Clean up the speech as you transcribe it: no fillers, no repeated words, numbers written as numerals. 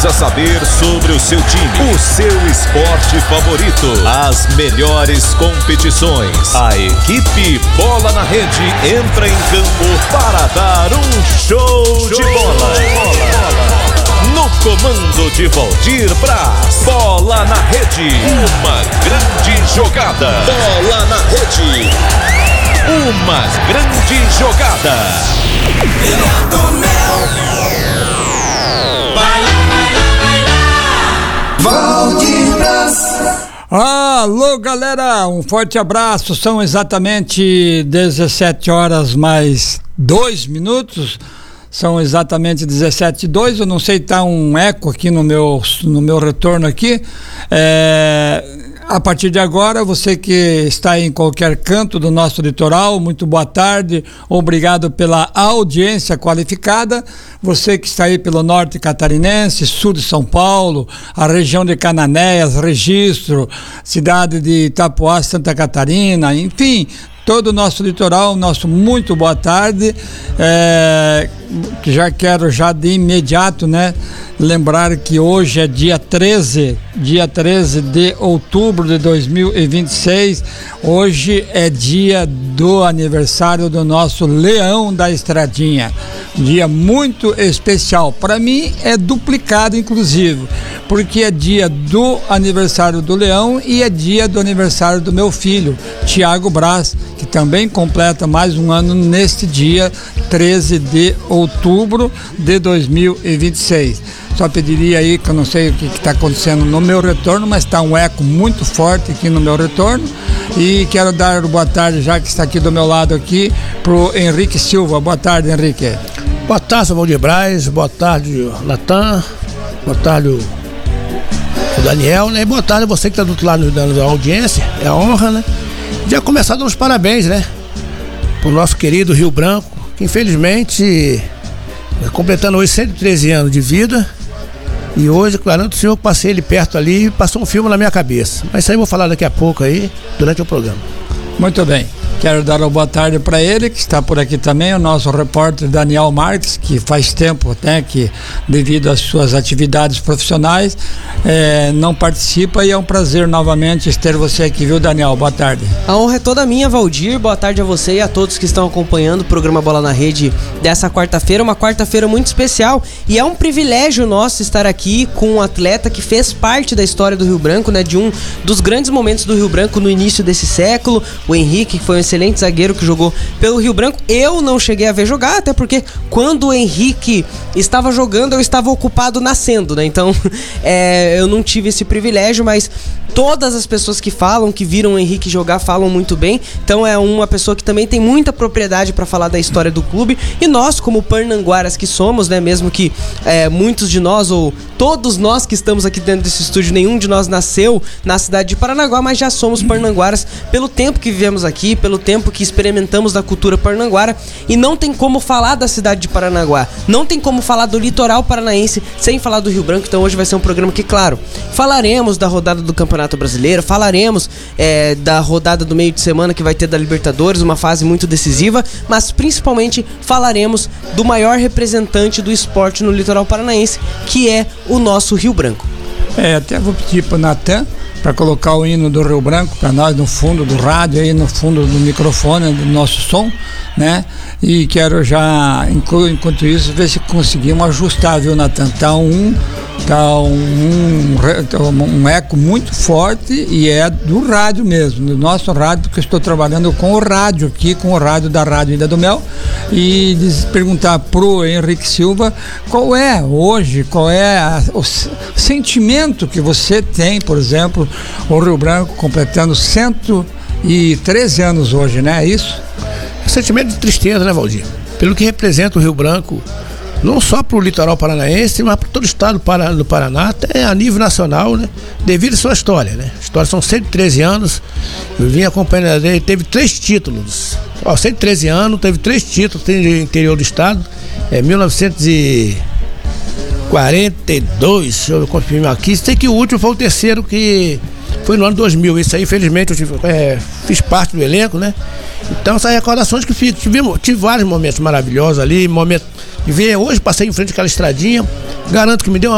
precisa saber sobre o seu time, o seu esporte favorito, as melhores competições. A equipe Bola na Rede entra em campo para dar um show de bola. No comando de Valdir Braz, Bola na Rede, uma grande jogada. Bola na Rede, uma grande jogada. Vai lá, Valdir Braz. Alô, galera, um forte abraço. São exatamente 17 horas mais 2 minutos. São exatamente 17h02. Eu não sei, tá um eco aqui no meu retorno aqui. A partir de agora, você que está em qualquer canto do nosso litoral, muito boa tarde, obrigado pela audiência qualificada. Você que está aí pelo norte catarinense, sul de São Paulo, a região de Cananéias, Registro, cidade de Itapoá, Santa Catarina, enfim, todo o nosso litoral, nosso muito boa tarde. Que já quero de imediato, né, lembrar que hoje é dia 13 de outubro de 2026. Hoje é dia do aniversário do nosso Leão da Estradinha. Um dia muito especial. Para mim é duplicado, inclusive, porque é dia do aniversário do Leão e é dia do aniversário do meu filho, Thiago Braz, que também completa mais um ano neste dia 13 de outubro de 2026. Só pediria aí, que eu não sei o que está acontecendo no meu retorno, mas está um eco muito forte aqui no meu retorno. E quero dar boa tarde, já que está aqui do meu lado aqui, pro Henrique Silva. Boa tarde, Henrique. Boa tarde, Valdir Braz. Boa tarde, Natan. Boa tarde, o Daniel, né? Boa tarde a você que está do outro lado da audiência. É a honra, né? Já começar dando os parabéns, né? Pro nosso querido Rio Branco, que infelizmente, completando hoje 113 anos de vida. E hoje, garanto o senhor que passei ele perto ali e passou um filme na minha cabeça. Mas isso aí eu vou falar daqui a pouco aí, durante o programa. Muito bem. Quero dar uma boa tarde para ele, que está por aqui também, o nosso repórter Daniel Marques, que faz tempo, né, que devido às suas atividades profissionais, não participa, e é um prazer novamente ter você aqui, viu, Daniel? Boa tarde. A honra é toda minha, Valdir. Boa tarde a você e a todos que estão acompanhando o programa Bola na Rede dessa quarta-feira, uma quarta-feira muito especial, e é um privilégio nosso estar aqui com um atleta que fez parte da história do Rio Branco, né, de um dos grandes momentos do Rio Branco no início desse século, o Henrique, que foi um excelente zagueiro que jogou pelo Rio Branco. Eu não cheguei a ver jogar, até porque quando o Henrique estava jogando, eu estava ocupado nascendo, né? Então, eu não tive esse privilégio, mas todas as pessoas que falam, que viram o Henrique jogar, falam muito bem. Então é uma pessoa que também tem muita propriedade para falar da história do clube. E nós, como parnanguaras que somos, né, mesmo que muitos de nós, ou todos nós que estamos aqui dentro desse estúdio, nenhum de nós nasceu na cidade de Paranaguá, mas já somos parnanguaras pelo tempo que vivemos aqui, pelo tempo que experimentamos da cultura parnanguara. E não tem como falar da cidade de Paranaguá, não tem como falar do litoral paranaense sem falar do Rio Branco. Então hoje vai ser um programa que, claro, falaremos da rodada do Campeonato Brasileiro, falaremos da rodada do meio de semana que vai ter da Libertadores, uma fase muito decisiva, mas principalmente falaremos do maior representante do esporte no litoral paranaense, que é o nosso Rio Branco. Até vou pedir para o Natan para colocar o hino do Rio Branco para nós no fundo do rádio, aí no fundo do microfone do nosso som, né? E quero já, enquanto isso, ver se conseguimos ajustar, viu, Natan? Tá um eco muito forte, e é do rádio mesmo, do nosso rádio, porque eu estou trabalhando com o rádio aqui, com o rádio da Rádio Ilha do Mel, e perguntar pro Henrique Silva qual é hoje, o sentimento que você tem, por exemplo, o Rio Branco completando 113 anos hoje, né? É isso? Sentimento de tristeza, né, Valdir? Pelo que representa o Rio Branco, não só para o litoral paranaense, mas para todo o estado do Paraná, até a nível nacional, né? Devido à sua história, né? A história são 113 anos, eu vim acompanhando ele, teve 3 títulos. 113 anos, teve 3 títulos no interior do estado, 1942, deixa eu confirmar aqui, sei que o último foi o terceiro, que foi no ano 2000, isso aí, infelizmente, eu fiz parte do elenco, né? Então, essas recordações que fiz, tive vários momentos maravilhosos ali, de ver, hoje passei em frente àquela estradinha, garanto que me deu uma